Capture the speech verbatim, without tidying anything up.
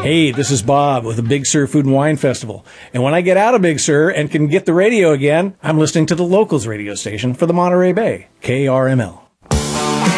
Hey, this is Bob with the Big Sur Food and Wine Festival. And when I get out of Big Sur and can get the radio again, I'm listening to the Locals radio station for the Monterey Bay, K R M L.